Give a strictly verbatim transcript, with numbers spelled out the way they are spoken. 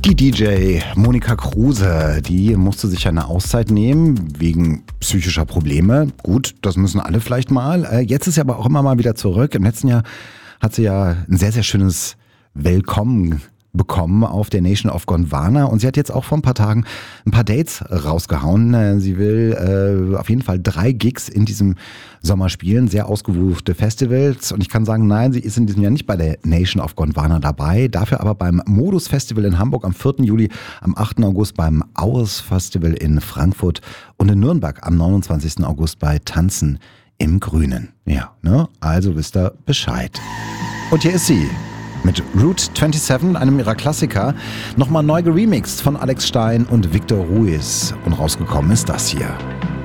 Die D J Monika Kruse, die musste sich eine Auszeit nehmen wegen psychischer Probleme. Gut, das müssen alle vielleicht mal. Jetzt ist sie aber auch immer mal wieder zurück. Im letzten Jahr hat sie ja ein sehr, sehr schönes Willkommen bekommen auf der Nation of Gondwana und sie hat jetzt auch vor ein paar Tagen ein paar Dates rausgehauen. Sie will äh, auf jeden Fall drei Gigs in diesem Sommer spielen, sehr ausgewuchte Festivals und ich kann sagen, nein, sie ist in diesem Jahr nicht bei der Nation of Gondwana dabei, dafür aber beim Modus Festival in Hamburg am vierten Juli, am achten August beim Auers Festival in Frankfurt und in Nürnberg am neunundzwanzigsten August bei Tanzen im Grünen. Ja, ne? Also wisst ihr Bescheid. Und hier ist sie. Mit Route siebenundzwanzig, einem ihrer Klassiker, nochmal neu geremixed von Alex Stein und Victor Ruiz. Und rausgekommen ist das hier.